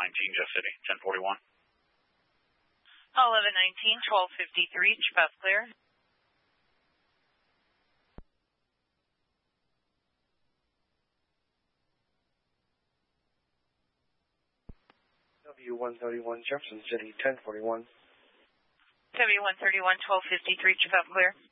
Jeff City, 1041. 1119, 1253, Chief out clear. W131, Jefferson City, 1041. W131, 1253, Chief out clear.